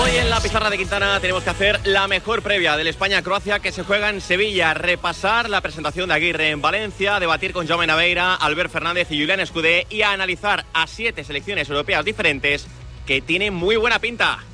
Hoy en la pizarra de Quintana tenemos que hacer la mejor previa del España-Croacia que se juega en Sevilla, repasar la presentación de Aguirre en Valencia, debatir con Jaume Naveira, Albert Fernández y Julián Escudé y analizar a 7 selecciones europeas diferentes que tienen muy buena pinta.